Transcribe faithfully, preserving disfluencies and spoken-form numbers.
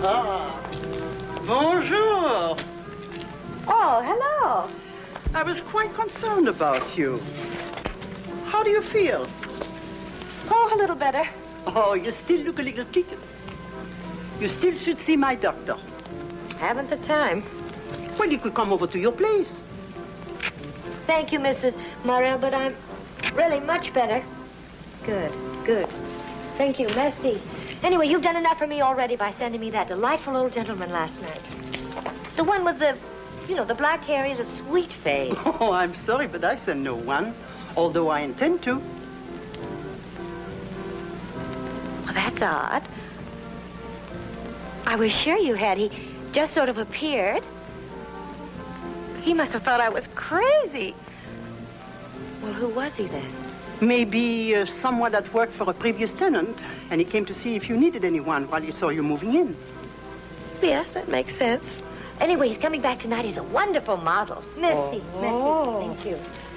Ah, bonjour. Oh, hello. I was quite concerned about you. How do you feel? Oh, a little better. Oh, you still look a little kicked. You still should see my doctor. Haven't the time. Well, he could come over to your place. Thank you, Missus Morel, but I'm really much better. Good, good. Thank you, merci. Anyway, you've done enough for me already by sending me that delightful old gentleman last night. The one with the, you know, the black hair and a sweet face. Oh, I'm sorry, but I send no one, although I intend to. Well, that's odd. I was sure you had. He just sort of appeared. He must have thought I was crazy. Well, who was he then? Maybe uh, someone that worked for a previous tenant, and he came to see if you needed anyone while he saw you moving in. Yes, that makes sense. Anyway, he's coming back tonight. He's a wonderful model. Merci, Oh. merci. Thank you.